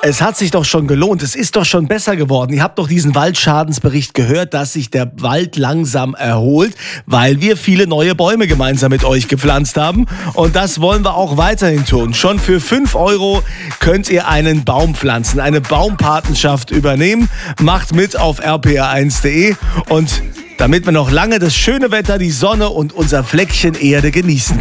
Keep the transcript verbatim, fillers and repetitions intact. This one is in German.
Es hat sich doch schon gelohnt. Es ist doch schon besser geworden. Ihr habt doch diesen Waldschadensbericht gehört, dass sich der Wald langsam erholt, weil wir viele neue Bäume gemeinsam mit euch gepflanzt haben. Und das wollen wir auch weiterhin tun. Schon für fünf Euro könnt ihr einen Baum pflanzen, eine Baumpatenschaft übernehmen. Macht mit auf r p r eins punkt de und damit wir noch lange das schöne Wetter, die Sonne und unser Fleckchen Erde genießen können.